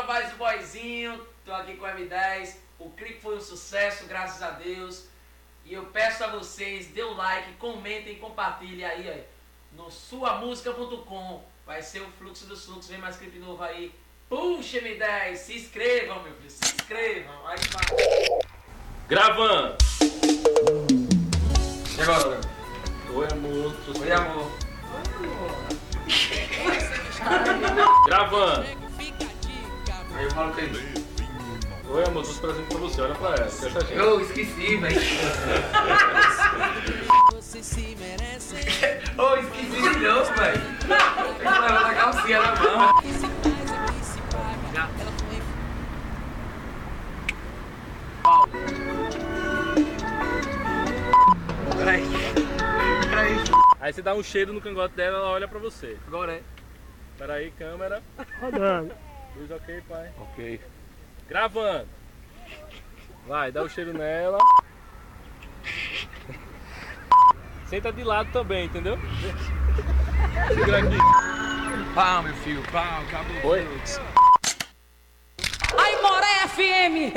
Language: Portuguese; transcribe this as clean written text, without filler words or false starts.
voz do boyzinho, tô aqui com o M10. O clipe foi um sucesso, graças a Deus. E eu peço a vocês, dê o like, comentem, compartilhem aí, ó, no suamusica.com. Vai ser o Fluxo dos Fluxos, vem mais clipe novo aí. Puxa, M10, se inscrevam, meu filho, se inscrevam. Aí vai. Gravando! E agora? Oi, amor. Oi, amor. Gravando! Aí eu falo com ele. Oi, amor, tô presente pra você, olha pra ela. Essa gente. Eu esqueci, velho. Você se merece. Ô, esqueci de novo, velho. Tem que levar a calcinha na mão. Peraí. Aí você dá um cheiro no cangote dela, ela olha pra você. Agora é. Pera aí, câmera. Rodando. Luz ok, pai. Ok. Gravando! Vai, dá o cheiro nela. Senta de lado também, entendeu? Segura aqui. Pau, meu filho, pau, acabou. Oi? Aí, Moré FM!